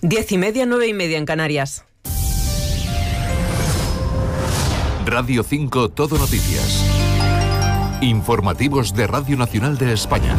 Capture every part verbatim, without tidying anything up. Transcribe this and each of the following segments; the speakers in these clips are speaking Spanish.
Diez y media, nueve y media en Canarias. Radio cinco Todo Noticias. Informativos de Radio Nacional de España.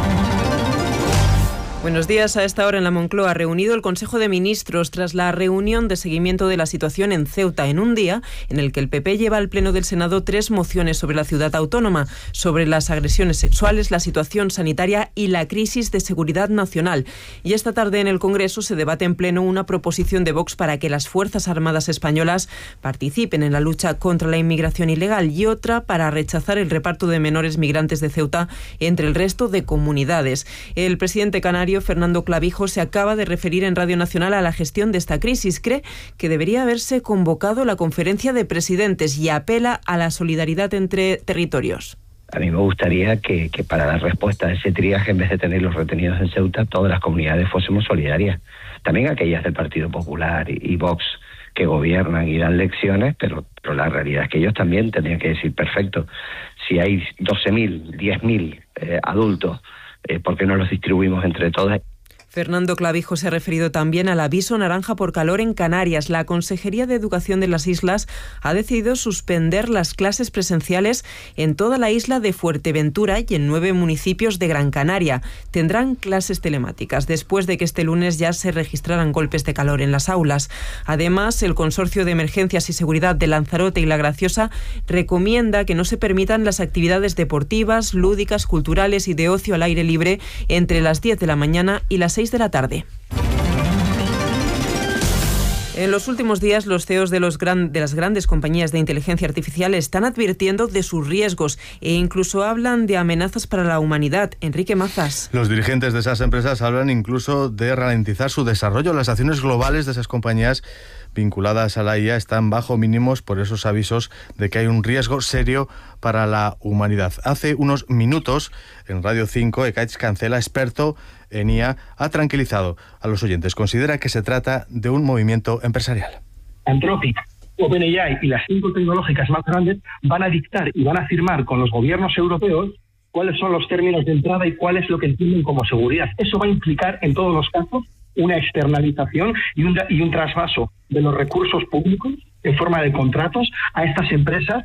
Buenos días. A esta hora en la Moncloa ha reunido el Consejo de Ministros tras la reunión de seguimiento de la situación en Ceuta, en un día en el que el P P lleva al Pleno del Senado tres mociones sobre la ciudad autónoma, sobre las agresiones sexuales, la situación sanitaria y la crisis de seguridad nacional. Y esta tarde en el Congreso se debate en Pleno una proposición de Vox para que las Fuerzas Armadas españolas participen en la lucha contra la inmigración ilegal y otra para rechazar el reparto de menores migrantes de Ceuta entre el resto de comunidades. El presidente canario Fernando Clavijo se acaba de referir en Radio Nacional a la gestión de esta crisis. Cree que debería haberse convocado la conferencia de presidentes y apela a la solidaridad entre territorios. A mí me gustaría que, que para dar respuesta a ese triaje, en vez de tener los retenidos en Ceuta, todas las comunidades fuésemos solidarias. También aquellas del Partido Popular y, y Vox que gobiernan y dan lecciones, pero, pero la realidad es que ellos también tendrían que decir, perfecto, si hay doce mil, diez mil eh, adultos, Eh, ¿por qué no los distribuimos entre todas? Fernando Clavijo se ha referido también al aviso naranja por calor en Canarias. La Consejería de Educación de las islas ha decidido suspender las clases presenciales en toda la isla de Fuerteventura y en nueve municipios de Gran Canaria. Tendrán clases telemáticas después de que este lunes ya se registraran golpes de calor en las aulas. Además, el Consorcio de Emergencias y Seguridad de Lanzarote y La Graciosa recomienda que no se permitan las actividades deportivas, lúdicas, culturales y de ocio al aire libre entre las diez de la mañana y las seis de la tarde. En los últimos días, los C E Os de, los gran, de las grandes compañías de inteligencia artificial están advirtiendo de sus riesgos e incluso hablan de amenazas para la humanidad. Enrique Mazas. Los dirigentes de esas empresas hablan incluso de ralentizar su desarrollo. Las acciones globales de esas compañías vinculadas a la I A están bajo mínimos por esos avisos de que hay un riesgo serio para la humanidad. Hace unos minutos, en Radio cinco, Ekaich Cancela, experto en I A, ha tranquilizado a los oyentes. Considera que se trata de un movimiento empresarial. Anthropic, OpenAI y las cinco tecnológicas más grandes van a dictar y van a firmar con los gobiernos europeos cuáles son los términos de entrada y cuál es lo que entienden como seguridad. Eso va a implicar, en todos los casos, una externalización y un, y un trasvaso de los recursos públicos en forma de contratos a estas empresas.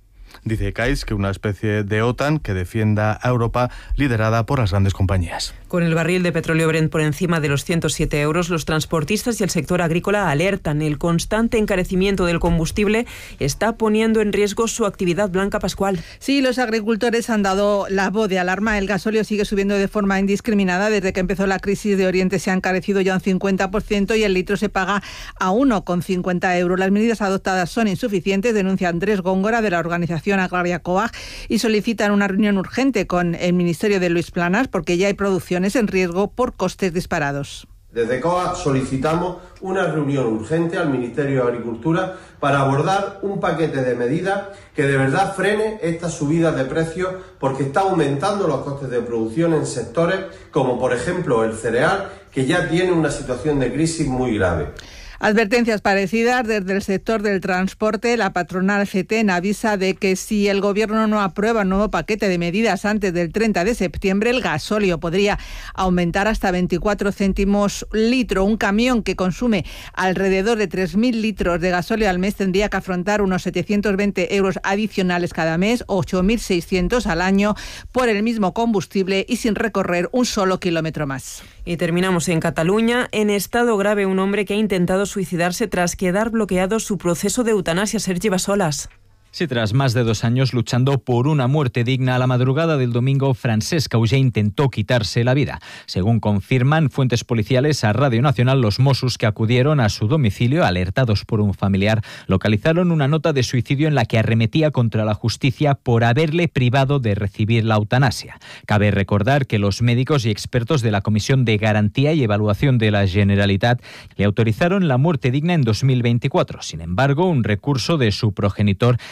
Dice Kais que una especie de OTAN que defienda a Europa liderada por las grandes compañías. Con el barril de petróleo Brent por encima de los ciento siete euros, los transportistas y el sector agrícola alertan. El constante encarecimiento del combustible está poniendo en riesgo su actividad. Blanca Pascual. Sí, los agricultores han dado la voz de alarma. El gasóleo sigue subiendo de forma indiscriminada. Desde que empezó la crisis de Oriente se ha encarecido ya un cincuenta por ciento y el litro se paga a uno con cincuenta euros. Las medidas adoptadas son insuficientes, denuncia Andrés Góngora de la organización agraria COAG, y solicitan una reunión urgente con el Ministerio de Luis Planas porque ya hay producciones en riesgo por costes disparados. Desde COAG solicitamos una reunión urgente al Ministerio de Agricultura para abordar un paquete de medidas que de verdad frene estas subidas de precios, porque está aumentando los costes de producción en sectores como por ejemplo el cereal, que ya tiene una situación de crisis muy grave. Advertencias parecidas desde el sector del transporte. La patronal FETEN avisa de que si el Gobierno no aprueba un nuevo paquete de medidas antes del treinta de septiembre, el gasóleo podría aumentar hasta veinticuatro céntimos litro. Un camión que consume alrededor de tres mil litros de gasóleo al mes tendría que afrontar unos setecientos veinte euros adicionales cada mes, ocho mil seiscientos al año, por el mismo combustible y sin recorrer un solo kilómetro más. Y terminamos en Cataluña. En estado grave, un hombre que ha intentado suicidarse tras quedar bloqueado su proceso de eutanasia. Sergi Bassolas. Sí, tras más de dos años luchando por una muerte digna, a la madrugada del domingo, Francesc Auger intentó quitarse la vida. Según confirman fuentes policiales a Radio Nacional, los Mossos que acudieron a su domicilio, alertados por un familiar, localizaron una nota de suicidio en la que arremetía contra la justicia por haberle privado de recibir la eutanasia. Cabe recordar que los médicos y expertos de la Comisión de Garantía y Evaluación de la Generalitat le autorizaron la muerte digna en dos mil veinticuatro. Sin embargo, un recurso de su progenitor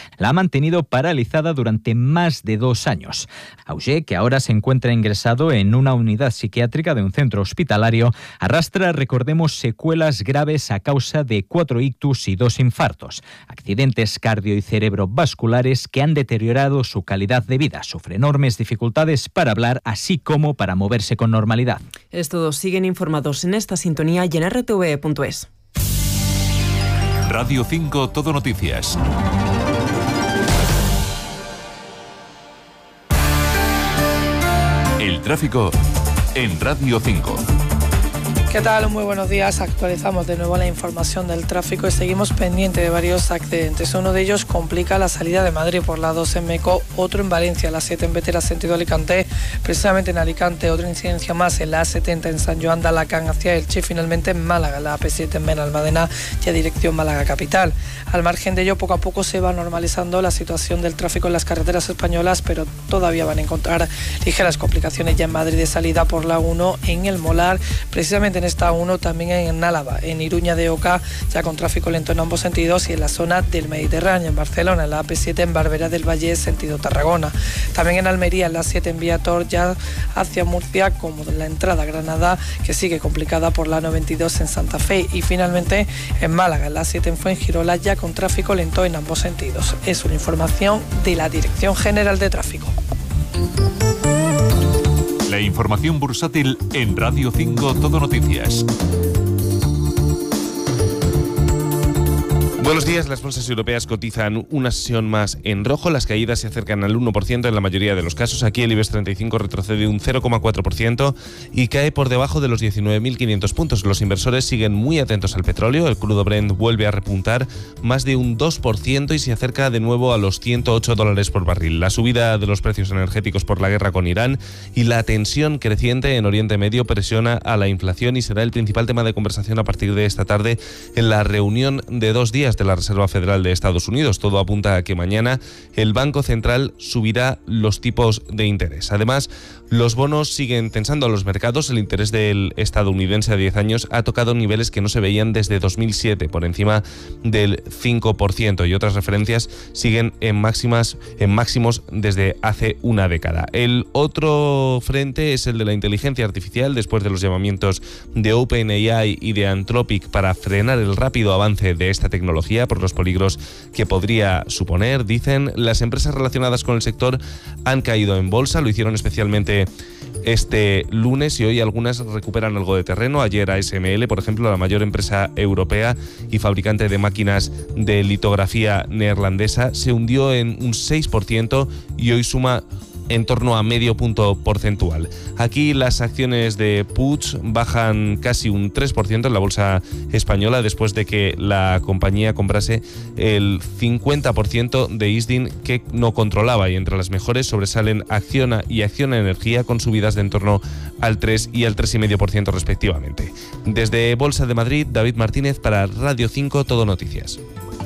la ha mantenido paralizada durante más de dos años. Auger, que ahora se encuentra ingresado en una unidad psiquiátrica de un centro hospitalario, arrastra, recordemos, secuelas graves a causa de cuatro ictus y dos infartos, accidentes cardio y cerebrovasculares que han deteriorado su calidad de vida. Sufre enormes dificultades para hablar, así como para moverse con normalidad. Es todo. Siguen informados en esta sintonía y en r t v punto es. Radio cinco Todo Noticias. El tráfico en Radio cinco. ¿Qué tal? Muy buenos días. Actualizamos de nuevo la información del tráfico y seguimos pendiente de varios accidentes. Uno de ellos complica la salida de Madrid por la dos en Meco, otro en Valencia, la siete en Bétera, sentido Alicante. Precisamente en Alicante, otra incidencia más en la A setenta en San Joan de Alacant hacia Elche y finalmente en Málaga, la A P siete en Benalmádena y a dirección Málaga capital. Al margen de ello, poco a poco se va normalizando la situación del tráfico en las carreteras españolas, pero todavía van a encontrar ligeras complicaciones ya en Madrid de salida por la uno, en el Molar, precisamente en esta uno, también en Álava, en Iruña de Oca, ya con tráfico lento en ambos sentidos, y en la zona del Mediterráneo, en Barcelona, en la A P siete en Barberá del Valle, sentido Tarragona. También en Almería, en la siete en Viator, ya hacia Murcia, como la entrada a Granada, que sigue complicada por la noventa y dos en Santa Fe. Y finalmente en Málaga, en la siete en Fuengirola, ya con tráfico lento en ambos sentidos. Es una información de la Dirección General de Tráfico. La información bursátil en Radio cinco Todo Noticias. Buenos días, las bolsas europeas cotizan una sesión más en rojo, las caídas se acercan al uno por ciento en la mayoría de los casos. Aquí el IBEX treinta y cinco retrocede un cero coma cuatro por ciento y cae por debajo de los diecinueve mil quinientos puntos. Los inversores siguen muy atentos al petróleo, el crudo Brent vuelve a repuntar más de un dos por ciento y se acerca de nuevo a los ciento ocho dólares por barril. La subida de los precios energéticos por la guerra con Irán y la tensión creciente en Oriente Medio presiona a la inflación y será el principal tema de conversación a partir de esta tarde en la reunión de dos días de la Reserva Federal de Estados Unidos. Todo apunta a que mañana el Banco Central subirá los tipos de interés. Además, los bonos siguen tensando a los mercados. El interés del estadounidense a diez años ha tocado niveles que no se veían desde dos mil siete, por encima del cinco por ciento, y otras referencias siguen en máximas, en máximos desde hace una década. El otro frente es el de la inteligencia artificial, después de los llamamientos de OpenAI y de Anthropic para frenar el rápido avance de esta tecnología por los peligros que podría suponer. Dicen, las empresas relacionadas con el sector han caído en bolsa, lo hicieron especialmente este lunes y hoy algunas recuperan algo de terreno. Ayer A S M L, por ejemplo, la mayor empresa europea y fabricante de máquinas de litografía neerlandesa, se hundió en un seis por ciento y hoy suma en torno a medio punto porcentual. Aquí las acciones de Puig bajan casi un tres por ciento en la bolsa española después de que la compañía comprase el cincuenta por ciento de Isdin que no controlaba, y entre las mejores sobresalen Acciona y Acciona Energía con subidas de en torno al tres y al tres coma cinco por ciento respectivamente. Desde Bolsa de Madrid, David Martínez para Radio cinco Todo Noticias.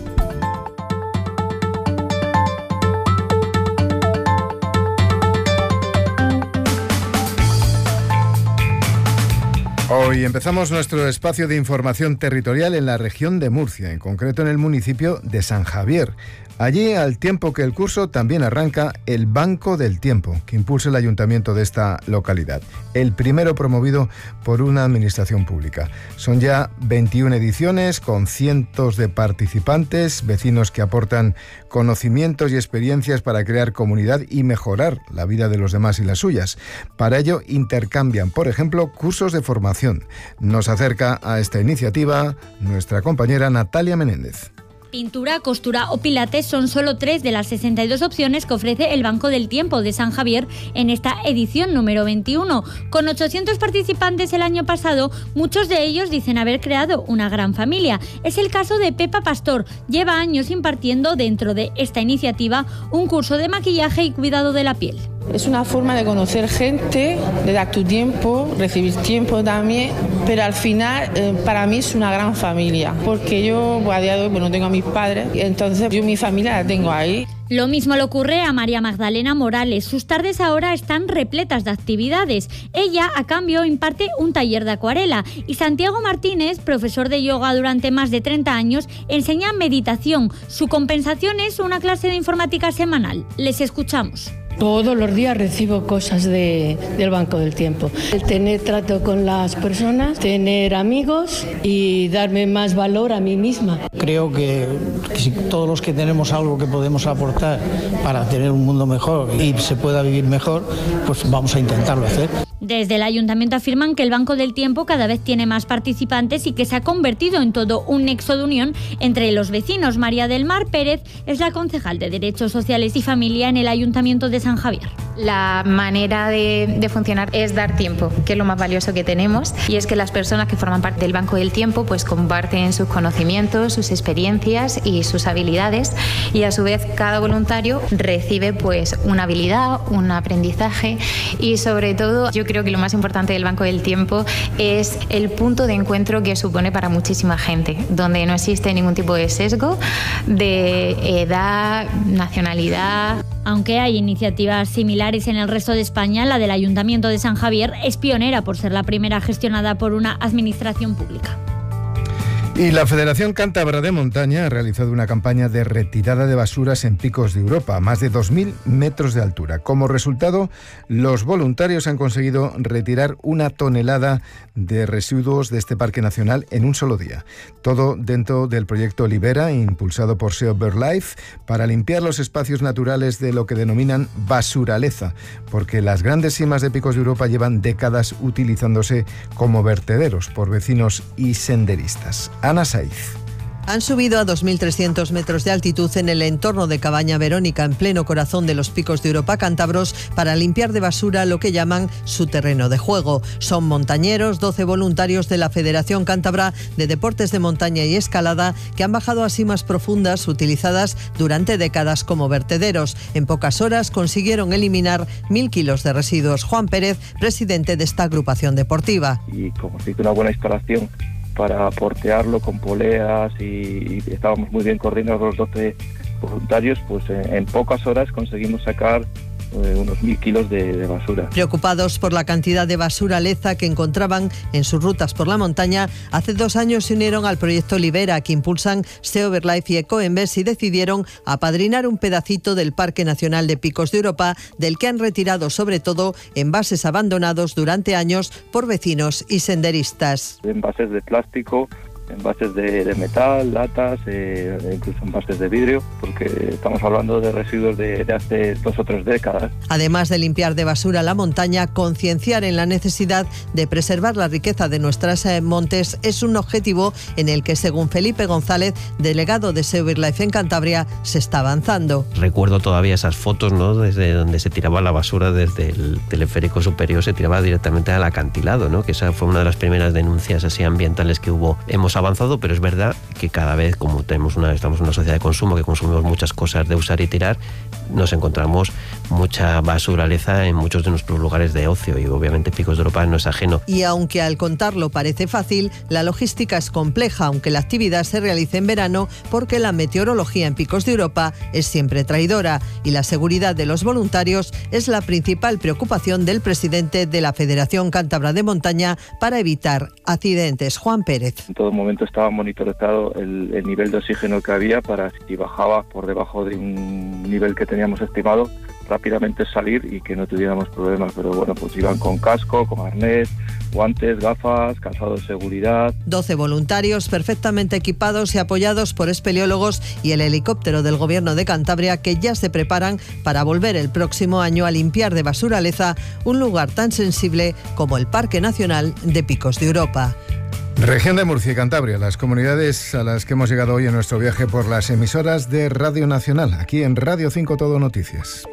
Hoy empezamos nuestro espacio de información territorial en la región de Murcia, en concreto en el municipio de San Javier. Allí, al tiempo que el curso, también arranca el Banco del Tiempo, que impulsa el ayuntamiento de esta localidad, el primero promovido por una administración pública. Son ya veintiuna ediciones con cientos de participantes, vecinos que aportan conocimientos y experiencias para crear comunidad y mejorar la vida de los demás y las suyas. Para ello, intercambian, por ejemplo, cursos de formación. Nos acerca a esta iniciativa nuestra compañera Natalia Menéndez. Pintura, costura o pilates son solo tres de las sesenta y dos opciones que ofrece el Banco del Tiempo de San Javier en esta edición número veintiuno. Con ochocientos participantes el año pasado, muchos de ellos dicen haber creado una gran familia. Es el caso de Pepa Pastor. Lleva años impartiendo dentro de esta iniciativa un curso de maquillaje y cuidado de la piel. Es una forma de conocer gente, de dar tu tiempo, recibir tiempo también, pero al final eh, para mí es una gran familia, porque yo pues, a día de hoy pues, no tengo a mis padres, entonces yo mi familia la tengo ahí. Lo mismo le ocurre a María Magdalena Morales. Sus tardes ahora están repletas de actividades. Ella, a cambio, imparte un taller de acuarela. Y Santiago Martínez, profesor de yoga durante más de treinta años, enseña meditación. Su compensación es una clase de informática semanal. Les escuchamos. Todos los días recibo cosas de, del Banco del Tiempo. El tener trato con las personas, tener amigos y darme más valor a mí misma. Creo que, que si todos los que tenemos algo que podemos aportar para tener un mundo mejor y se pueda vivir mejor, pues vamos a intentarlo hacer. Desde el Ayuntamiento afirman que el Banco del Tiempo cada vez tiene más participantes y que se ha convertido en todo un nexo de unión entre los vecinos. María del Mar Pérez es la concejal de Derechos Sociales y Familia en el Ayuntamiento de San Javier. La manera de, de funcionar es dar tiempo, que es lo más valioso que tenemos, y es que las personas que forman parte del Banco del Tiempo pues comparten sus conocimientos, sus experiencias y sus habilidades, y a su vez cada voluntario recibe pues una habilidad, un aprendizaje, y sobre todo yo creo que lo más importante del Banco del Tiempo es el punto de encuentro que supone para muchísima gente, donde no existe ningún tipo de sesgo de edad, nacionalidad. Aunque hay iniciativas similares en el resto de España, la del Ayuntamiento de San Javier es pionera por ser la primera gestionada por una administración pública. Y la Federación Cántabra de Montaña ha realizado una campaña de retirada de basuras en picos de Europa, a más de dos mil metros de altura. Como resultado, los voluntarios han conseguido retirar una tonelada de residuos de este parque nacional en un solo día. Todo dentro del proyecto Libera, impulsado por Seo BirdLife, para limpiar los espacios naturales de lo que denominan basuraleza, porque las grandes simas de picos de Europa llevan décadas utilizándose como vertederos por vecinos y senderistas. Ana Saiz. Han subido a dos mil trescientos metros de altitud en el entorno de Cabaña Verónica, en pleno corazón de los picos de Europa cántabros, para limpiar de basura lo que llaman su terreno de juego. Son montañeros, doce voluntarios de la Federación Cántabra de Deportes de Montaña y Escalada, que han bajado a simas profundas utilizadas durante décadas como vertederos. En pocas horas consiguieron eliminar mil kilos de residuos. Juan Pérez, presidente de esta agrupación deportiva. Y como se hizo una buena instalación para portearlo con poleas y, y estábamos muy bien coordinados los doce voluntarios, pues en, en pocas horas conseguimos sacar eh, unos mil kilos de, de basura. Preocupados por la cantidad de basuraleza que encontraban en sus rutas por la montaña, hace dos años se unieron al proyecto Libera, que impulsan Seo BirdLife y Ecoembes, y decidieron apadrinar un pedacito del Parque Nacional de Picos de Europa, del que han retirado sobre todo envases abandonados durante años por vecinos y senderistas. Envases de plástico, envases de, de metal, latas, eh, incluso envases de vidrio, porque estamos hablando de residuos de, de hace dos o tres décadas. Además de limpiar de basura la montaña, concienciar en la necesidad de preservar la riqueza de nuestros eh, montes es un objetivo en el que, según Felipe González, delegado de Seo BirdLife en Cantabria, se está avanzando. Recuerdo todavía esas fotos, ¿no?, desde donde se tiraba la basura desde el teleférico superior, se tiraba directamente al acantilado, ¿no?, que esa fue una de las primeras denuncias así ambientales que hubo. Hemos avanzado, pero es verdad que cada vez, como tenemos una, estamos en una sociedad de consumo, que consumimos muchas cosas de usar y tirar, nos encontramos mucha basuraleza en muchos de nuestros lugares de ocio, y obviamente Picos de Europa no es ajeno. Y aunque al contarlo parece fácil, la logística es compleja, aunque la actividad se realice en verano, porque la meteorología en Picos de Europa es siempre traidora, y la seguridad de los voluntarios es la principal preocupación del presidente de la Federación Cántabra de Montaña para evitar accidentes. Juan Pérez. En todo momento estaba monitorizado el, el nivel de oxígeno que había, para si bajaba por debajo de un nivel que teníamos estimado, rápidamente salir y que no tuviéramos problemas. Pero bueno, pues iban con casco, con arnés, guantes, gafas, calzado de seguridad. doce voluntarios perfectamente equipados y apoyados por espeleólogos y el helicóptero del Gobierno de Cantabria, que ya se preparan para volver el próximo año a limpiar de basuraleza un lugar tan sensible como el Parque Nacional de Picos de Europa. Región de Murcia y Cantabria, las comunidades a las que hemos llegado hoy en nuestro viaje por las emisoras de Radio Nacional, aquí en Radio cinco Todo Noticias.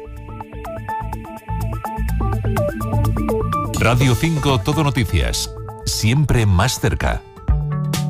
Radio cinco Todo Noticias, siempre más cerca.